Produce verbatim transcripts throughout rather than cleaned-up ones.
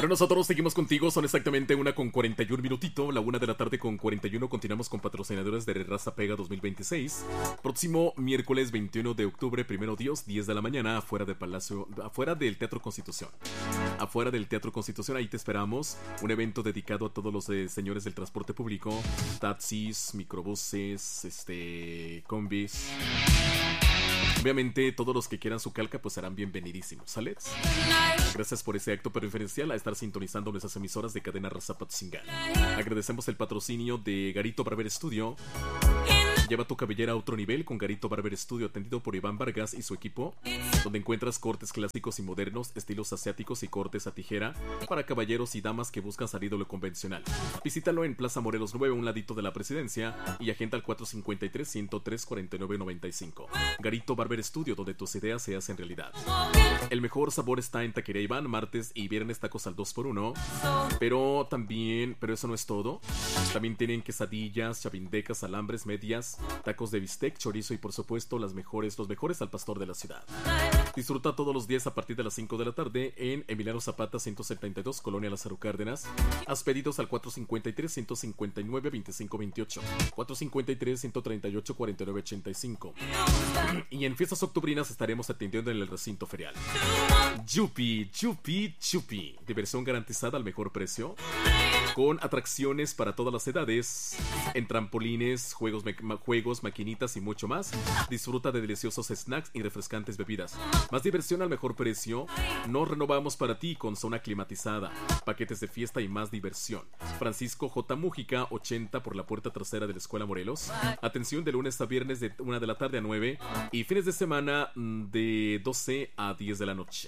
Pero nosotros seguimos contigo, son exactamente una con cuarenta y un minutito, la una de la tarde con cuarenta y uno. Continuamos con patrocinadores de Raza Pega dos mil veintiséis. Próximo miércoles veintiuno de octubre, primero Dios, diez de la mañana, afuera del Palacio, afuera del Teatro Constitución. Afuera del Teatro Constitución, ahí te esperamos. Un evento dedicado a todos los eh, señores del transporte público, taxis, microbuses, este, combis. Obviamente todos los que quieran su calca pues serán bienvenidísimos, ¿sale? Gracias por ese acto preferencial a estar sintonizando nuestras emisoras de cadena Raza Patzingán. Agradecemos el patrocinio de Garito Barber Studio. Lleva tu cabellera a otro nivel con Garito Barber Studio, atendido por Iván Vargas y su equipo, donde encuentras cortes clásicos y modernos, estilos asiáticos y cortes a tijera para caballeros y damas que buscan salir de lo convencional. Visítalo en Plaza Morelos nueve, un ladito de la Presidencia, y agenda al cuatro cinco tres, ciento tres, cuarenta y nueve noventa y cinco. Garito Barber Studio, donde tus ideas se hacen realidad. El mejor sabor está en Taquería Iván, martes y viernes tacos al dos por uno. Pero también, pero eso no es todo. También tienen quesadillas, chavindecas, alambres, medias, tacos de bistec, chorizo y por supuesto las mejores, los mejores al pastor de la ciudad. Disfruta todos los días a partir de las cinco de la tarde en Emiliano Zapata ciento setenta y dos, Colonia Lázaro Cárdenas. Haz pedidos al cuatro cinco tres, ciento cincuenta y nueve, veinticinco veintiocho, cuatro cinco tres, ciento treinta y ocho, cuarenta y nueve ochenta y cinco. Y en fiestas octubrinas estaremos atendiendo en el recinto ferial. Yupi, Yupi, Yupi. Diversión garantizada al mejor precio, con atracciones para todas las edades, en trampolines, juegos, ma- juegos, maquinitas y mucho más. Disfruta de deliciosos snacks y refrescantes bebidas. Más diversión al mejor precio. Nos renovamos para ti con zona climatizada, paquetes de fiesta y más diversión. Francisco J. Mújica, ochenta, por la puerta trasera de la Escuela Morelos. Atención de lunes a viernes de una de la tarde a nueve y fines de semana de doce a diez de la noche.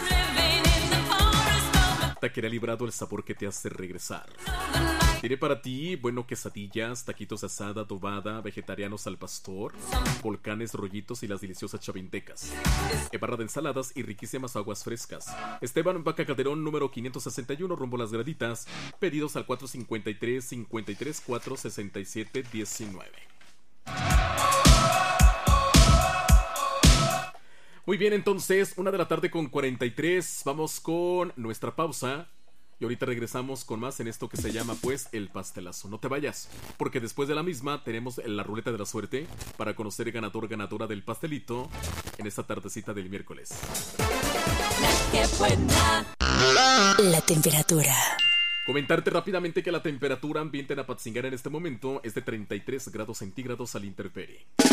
Taquería Librado, el sabor que te hace regresar. Tiene para ti, bueno, quesadillas, taquitos de asada, adobada, vegetarianos al pastor, volcanes, rollitos y las deliciosas chavindecas. Barra de ensaladas y riquísimas aguas frescas. Esteban Vaca Calderón, número quinientos sesenta y uno, rumbo a Las Graditas. Pedidos al cuatro cinco tres, cinco tres cuatro, seis siete uno nueve. Muy bien, entonces, una de la tarde con cuarenta y tres. Vamos con nuestra pausa. Y ahorita regresamos con más en esto que se llama, pues, el pastelazo. No te vayas, porque después de la misma tenemos la ruleta de la suerte para conocer el ganador, ganadora del pastelito en esta tardecita del miércoles. ¡Qué buena! La temperatura. Comentarte rápidamente que la temperatura ambiente en Apatzingán en este momento es de treinta y tres grados centígrados al intemperie.